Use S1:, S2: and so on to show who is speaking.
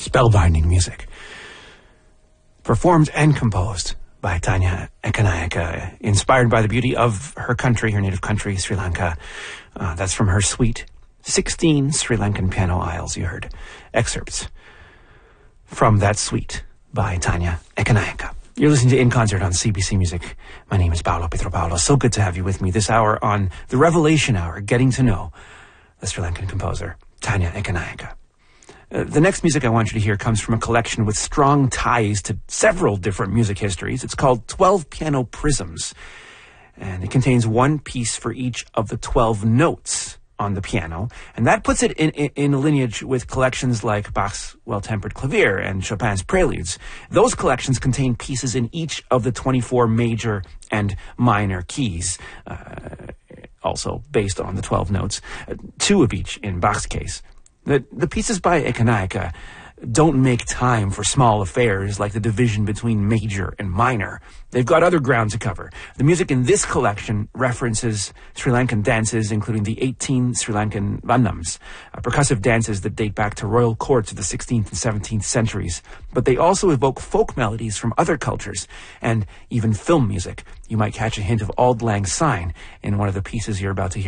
S1: spellbinding music. Performed and composed by Tanya Ekanayake, inspired by the beauty of her country, her native country, Sri Lanka. That's from her suite, 16 Sri Lankan Piano Aisles. You heard excerpts from that suite by Tanya Ekanayake. You're listening to In Concert on CBC Music. My name is Paolo Pietropaulo. So good to have you with me this hour on the Revelation Hour, getting to know the Sri Lankan composer, Tanya Ekanayake. The next music I want you to hear comes from a collection with strong ties to several different music histories. It's called 12 Piano Prisms, and it contains one piece for each of the 12 notes on the piano, and that puts it in a lineage with collections like Bach's Well-Tempered Clavier and Chopin's Preludes. Those collections contain pieces in each of the 24 major and minor keys, also based on the 12 notes, two of each in Bach's case. The pieces by Ekanayake don't make time for small affairs like the division between major and minor. They've got other ground to cover. The music in this collection references Sri Lankan dances, including the 18 Sri Lankan Vandams, percussive dances that date back to royal courts of the 16th and 17th centuries. But they also evoke folk melodies from other cultures and even film music. You might catch a hint of Auld Lang Syne in one of the pieces you're about to hear.